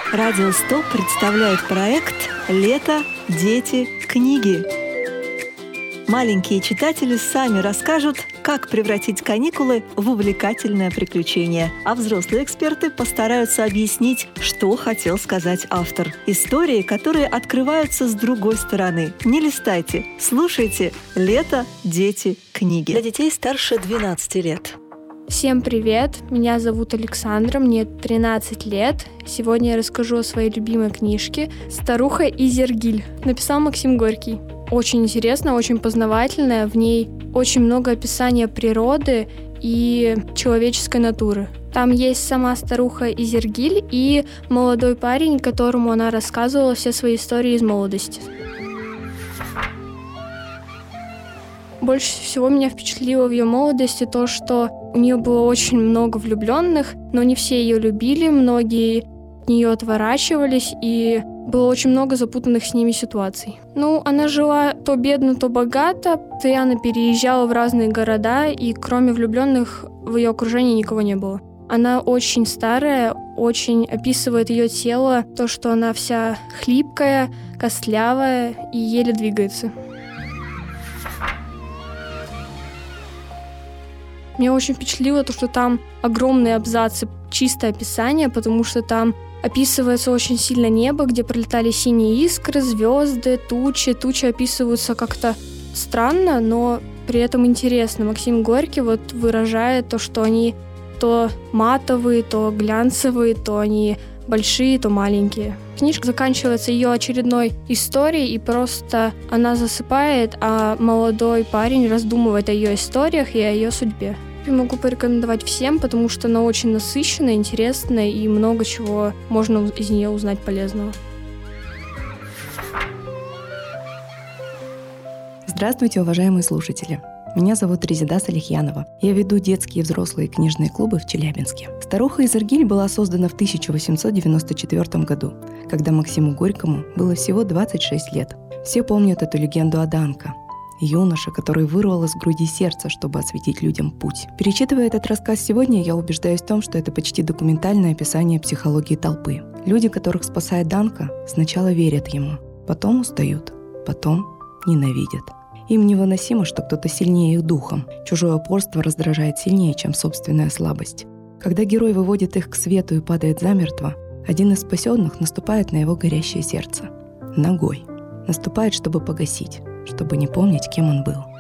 Радио 100 представляет проект «Лето, дети, книги». Маленькие читатели сами расскажут, как превратить каникулы в увлекательное приключение, а взрослые эксперты постараются объяснить, что хотел сказать автор. Истории, которые открываются с другой стороны. Не листайте, слушайте «Лето, дети, книги». Для детей старше 12 лет. Всем привет! Меня зовут Александра, мне 13 лет. Сегодня я расскажу о своей любимой книжке «Старуха Изергиль». Написал Максим Горький. Очень интересно, очень познавательная. В ней очень много описания природы и человеческой натуры. Там есть сама старуха Изергиль и молодой парень, которому она рассказывала все свои истории из молодости. Больше всего меня впечатлило в ее молодости то, что у нее было очень много влюбленных, но не все ее любили, многие от нее отворачивались, и было очень много запутанных с ними ситуаций. Она жила то бедно, то богато, постоянно переезжала в разные города, и кроме влюбленных в ее окружении никого не было. Она очень старая, очень описывает ее тело, то, что она вся хлипкая, костлявая и еле двигается. Меня очень впечатлило то, что там огромные абзацы, чистое описание, потому что там описывается очень сильно небо, где пролетали синие искры, звезды, тучи. Тучи описываются как-то странно, но при этом интересно. Максим Горький выражает то, что они то матовые, то глянцевые, то они большие, то маленькие. Книжка заканчивается ее очередной историей, и просто она засыпает, а молодой парень раздумывает о ее историях и о ее судьбе. Я могу порекомендовать всем, потому что она очень насыщенная, интересная, и много чего можно из нее узнать полезного. Здравствуйте, уважаемые слушатели! Меня зовут Резида Салихьянова. Я веду детские и взрослые книжные клубы в Челябинске. «Старуха Изергиль» была создана в 1894 году, когда Максиму Горькому было всего 26 лет. Все помнят эту легенду о Данко, юноше, который вырвал из груди сердце, чтобы осветить людям путь. Перечитывая этот рассказ сегодня, я убеждаюсь в том, что это почти документальное описание психологии толпы. Люди, которых спасает Данко, сначала верят ему, потом устают, потом ненавидят. Им невыносимо, что кто-то сильнее их духом. Чужое упорство раздражает сильнее, чем собственная слабость. Когда герой выводит их к свету и падает замертво, один из спасенных наступает на его горящее сердце. Ногой. Наступает, чтобы погасить, чтобы не помнить, кем он был.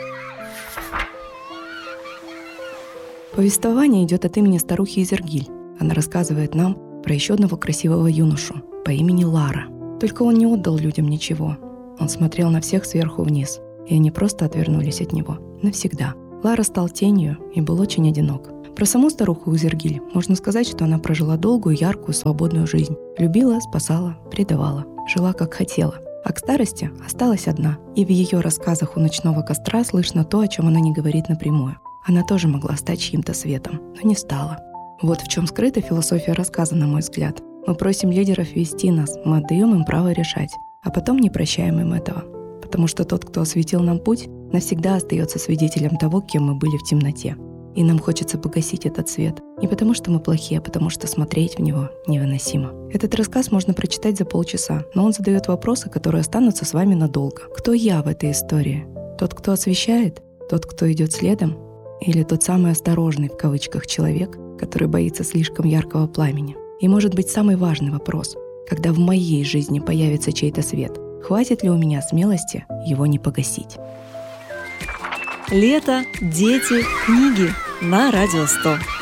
Повествование идет от имени старухи Изергиль. Она рассказывает нам про еще одного красивого юношу по имени Лара. Только он не отдал людям ничего. Он смотрел на всех сверху вниз. И они просто отвернулись от него. Навсегда. Лара стал тенью и был очень одинок. Про саму старуху Изергиль можно сказать, что она прожила долгую, яркую, свободную жизнь. Любила, спасала, предавала. Жила, как хотела. А к старости осталась одна. И в ее рассказах у ночного костра слышно то, о чем она не говорит напрямую. Она тоже могла стать чьим-то светом, но не стала. Вот в чем скрыта философия рассказа, на мой взгляд. Мы просим лидеров вести нас, мы отдаем им право решать, а потом не прощаем им этого. Потому что тот, кто осветил нам путь, навсегда остается свидетелем того, кем мы были в темноте. И нам хочется погасить этот свет. Не потому что мы плохие, а потому что смотреть в него невыносимо. Этот рассказ можно прочитать за полчаса, но он задает вопросы, которые останутся с вами надолго. Кто я в этой истории? Тот, кто освещает? Тот, кто идет следом? Или тот самый «осторожный» в кавычках человек, который боится слишком яркого пламени? И может быть самый важный вопрос. Когда в моей жизни появится чей-то свет, хватит ли у меня смелости его не погасить? «Лето, дети, книги» на Радио 100.